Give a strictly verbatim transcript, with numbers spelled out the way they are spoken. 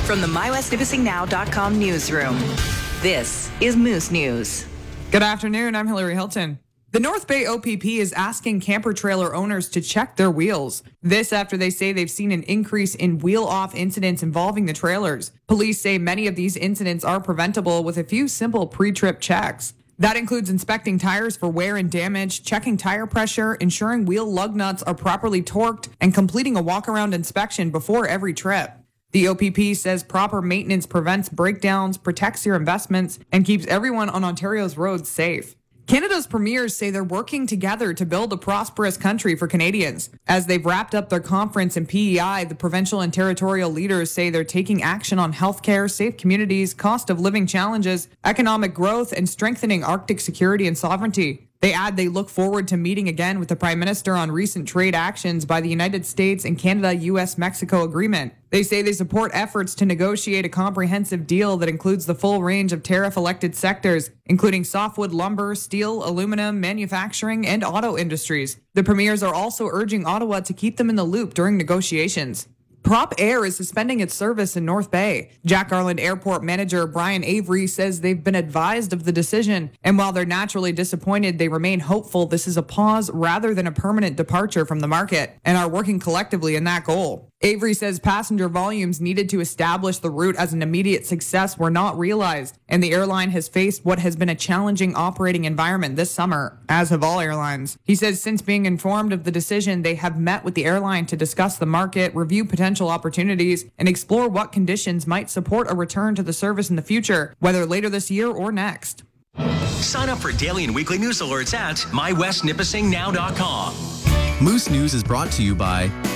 From the my west nipissing now dot com newsroom, this is Moose News. Good afternoon, I'm Hillary Hilton. The North Bay O P P is asking camper trailer owners to check their wheels. This after they say they've seen an increase in wheel-off incidents involving the trailers. Police say many of these incidents are preventable with a few simple pre-trip checks. That includes inspecting tires for wear and damage, checking tire pressure, ensuring wheel lug nuts are properly torqued, and completing a walk-around inspection before every trip. The O P P says proper maintenance prevents breakdowns, protects your investments, and keeps everyone on Ontario's roads safe. Canada's premiers say they're working together to build a prosperous country for Canadians. As they've wrapped up their conference in P E I, the provincial and territorial leaders say they're taking action on healthcare, safe communities, cost of living challenges, economic growth, and strengthening Arctic security and sovereignty. They add they look forward to meeting again with the Prime Minister on recent trade actions by the United States and Canada-U S Mexico agreement. They say they support efforts to negotiate a comprehensive deal that includes the full range of tariff-elected sectors, including softwood lumber, steel, aluminum, manufacturing, and auto industries. The premiers are also urging Ottawa to keep them in the loop during negotiations. Prop Air is suspending its service in North Bay. Jack Garland Airport manager Brian Avery says they've been advised of the decision, and while they're naturally disappointed, they remain hopeful this is a pause rather than a permanent departure from the market, and are working collectively in that goal. Avery says passenger volumes needed to establish the route as an immediate success were not realized, and the airline has faced what has been a challenging operating environment this summer, as have all airlines. He says since being informed of the decision, they have met with the airline to discuss the market, review potential opportunities, and explore what conditions might support a return to the service in the future, whether later this year or next. Sign up for daily and weekly news alerts at my west nipissing now dot com. Moose News is brought to you by